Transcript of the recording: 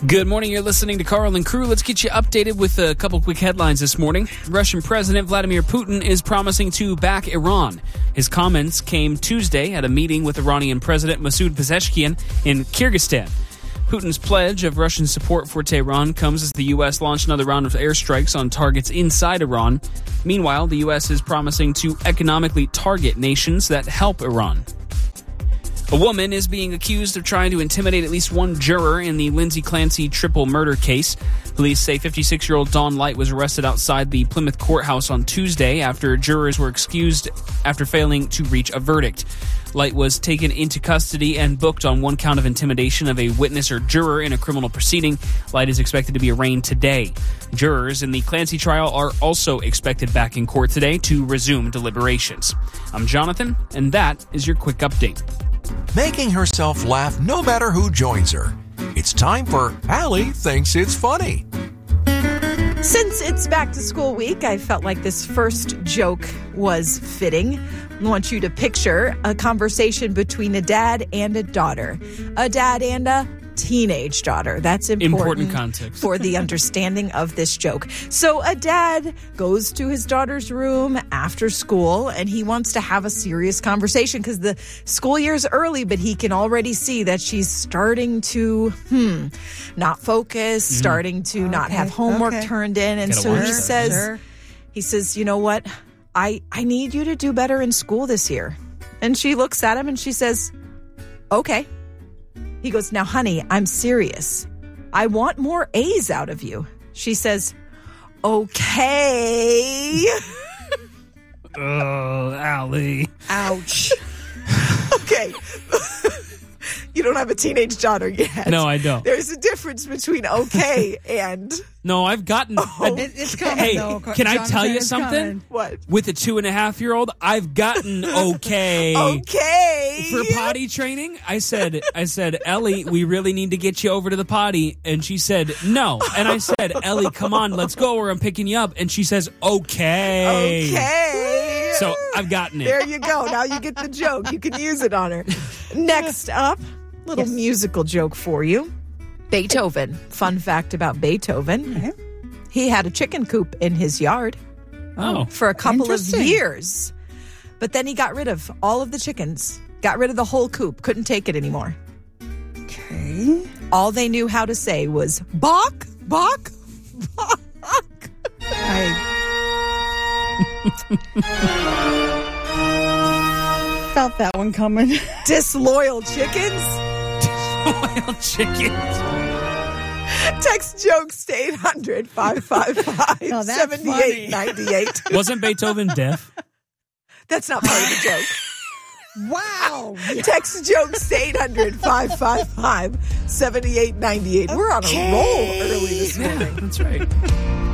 Good morning. You're listening to Carl and Crew. Let's get you updated with a couple quick headlines this morning. Russian President Vladimir Putin is promising to back Iran. His comments came Tuesday at a meeting with Iranian President Masoud Pezeshkian in Kyrgyzstan. Putin's pledge of Russian support for Tehran comes as the U.S. launched another round of airstrikes on targets inside Iran. Meanwhile, the U.S. is promising to economically target nations that help Iran. A woman is being accused of trying to intimidate at least one juror in the Lindsay Clancy triple murder case. Police say 56-year-old Dawn Light was arrested outside the Plymouth courthouse on Tuesday after jurors were excused after failing to reach a verdict. Light was taken into custody and booked on one count of intimidation of a witness or juror in a criminal proceeding. Light is expected to be arraigned today. Jurors in the Clancy trial are also expected back in court today to resume deliberations. I'm Jonathan, and that is your quick update. Making herself laugh no matter who joins her. It's time for Allie Thinks It's Funny. Since it's back to school week, I felt like this first joke was fitting. I want you to picture a conversation between a dad and a daughter. A dad and a teenage daughter. That's important context for the understanding of this joke. So a dad goes to his daughter's room after school and he wants to have a serious conversation because the school year's early, but he can already see that she's starting to not focus, starting to not have homework turned in. And so he says, you know what? I need you to do better in school this year. And she looks at him and she says, okay. He goes, now, honey, I'm serious. I want more A's out of you. She says, okay. Oh, Allie. Ouch. Okay. You don't have a teenage daughter yet. No, I don't. There's a difference between okay and... No, I've gotten... It's coming, hey, though. can I tell you something? Coming. What? With a 2.5-year-old, I've gotten okay. Okay. For potty training, I said, Ellie, we really need to get you over to the potty. And she said, no. And I said, Ellie, come on, let's go or I'm picking you up. And she says, okay. Okay. So I've gotten it. There you go. Now you get the joke. You can use it on her. Next up, little musical joke for you. Beethoven. Fun fact about Beethoven. Okay. He had a chicken coop in his yard for a couple of years. But then he got rid of all of the chickens. Got rid of the whole coop. Couldn't take it anymore. Okay. All they knew how to say was, Bach, Bach, Bach. Felt that one coming. Disloyal chickens? Disloyal chickens. Text jokes to 800-555-7898. Wasn't Beethoven deaf? That's not part of the joke. Wow. Text jokes to 800-555-7898. We're on a roll early this morning. That's right.